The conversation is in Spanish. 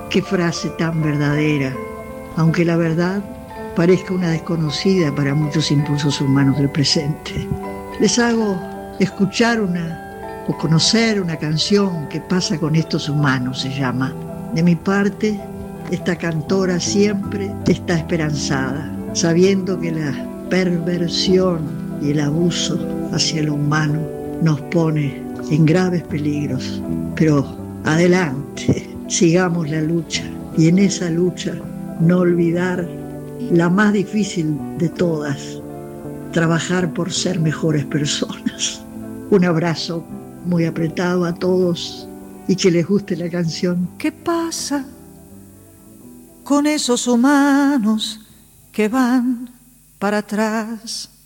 Qué frase tan verdadera, aunque la verdad parezca una desconocida para muchos impulsos humanos del presente. Les hago escuchar o conocer una canción que pasa con estos humanos, se llama. De mi parte, esta cantora siempre está esperanzada, sabiendo que la perversión y el abuso hacia lo humano nos pone en graves peligros. Pero adelante, sigamos la lucha y en esa lucha no olvidar la más difícil de todas, trabajar por ser mejores personas. Un abrazo muy apretado a todos y que les guste la canción. ¿Qué pasa con esos humanos que van para atrás?